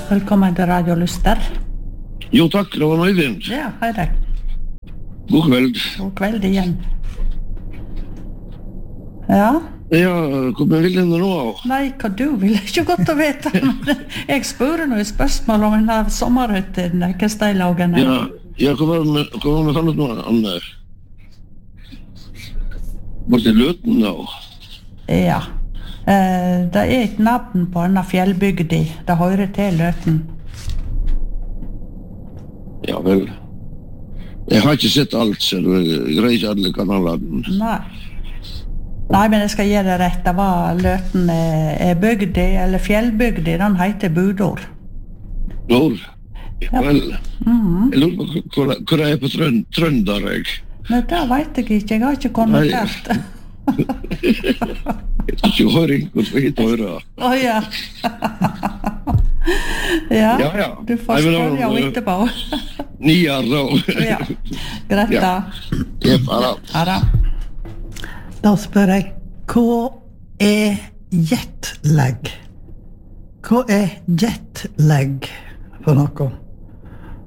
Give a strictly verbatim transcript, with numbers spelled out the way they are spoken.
Velkommen til Radio Lyster. Jo takk, det var Øyvind. Ja, hei deg. God kveld. God kveld igjen. Ja? Ja, hva vil du nå av? Nei, hva du vil, ikke godt å vite. Men jeg spør noe spørsmål om en av sommerhytten, hva steilagen er. Ja, ja, hva var det hva var det fannet nå, Anne? Var det Løten nå? Ja. Eh, det er et navn på en av fjellbygdi. Det hører til Løten. Ja vel. Jeg har ikke sett alt, så jeg greier ikke alle kanalene. Nei. Nei, men jeg skal gi det rett. Det var Løten er, er bygdi, eller fjellbygdi. Den heter Budor. Hvor? Ja vel. Mhm. Jeg lurer på hvor hvor det er på trøn, trønder, jeg. Nei, det vet jeg ikke. Jeg har ikke konvertert. Jeg tror ikke høring, hvor skal jeg høre? Å ja. Ja, Ja, ja. du får Nei, men da- spørre jo etterpå. Nier da. Ja, greit da. Ja, bare. Ja da. Da spør jeg, hva er jetlag? Hva er jetlag for noe?